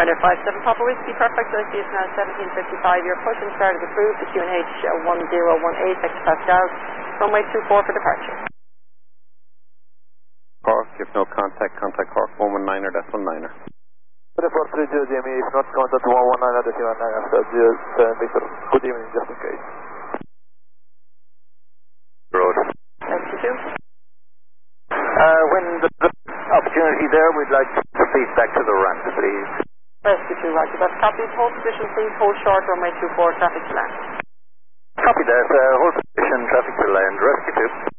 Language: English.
Ryder 57 Papa Whiskey, perfect. I see it's now 17:55. Your push and start is approved. The QNH 1018, Hector Pascal. Runway 24 for departure. Cork, if no contact, contact Cork 119er, that's 19er. Report 30 Jamie, if not contact 119er, that's 19er, after 07 Victor. Good evening, just in case. Road. 72. When the opportunity there, we'd like to proceed back to the ramp, please. Rescue 2, Roger. That's copy. Hold position, please. Hold short. Runway 24, traffic to land. Copy that. Hold position, traffic to land. Rescue 2.